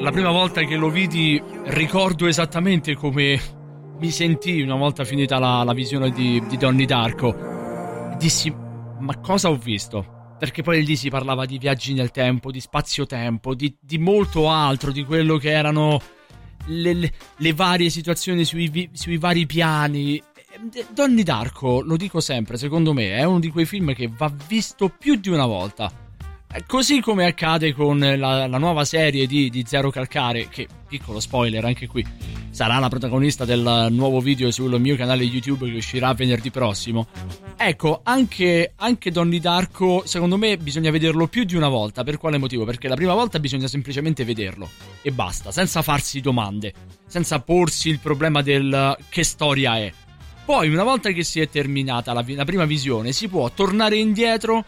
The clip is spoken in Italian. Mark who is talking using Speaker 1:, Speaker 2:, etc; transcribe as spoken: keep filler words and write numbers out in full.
Speaker 1: la prima volta che lo vidi ricordo esattamente come mi sentii una volta finita la, la visione di, di Donnie Darko. Dissi, ma cosa ho visto? Perché poi lì si parlava di viaggi nel tempo, di spazio-tempo, di, di molto altro, di quello che erano le, le, le varie situazioni sui, sui vari piani. Donnie Darko, lo dico sempre, secondo me è uno di quei film che va visto più di una volta. Così come accade con la, la nuova serie di, di Zero Calcare, che, piccolo spoiler anche qui, sarà la protagonista del nuovo video sul mio canale YouTube che uscirà venerdì prossimo. Ecco, anche, anche Donnie Darko, secondo me bisogna vederlo più di una volta. Per quale motivo? Perché la prima volta bisogna semplicemente vederlo e basta, senza farsi domande, senza porsi il problema del che storia è. Poi, una volta che si è terminata la, la prima visione, si può tornare indietro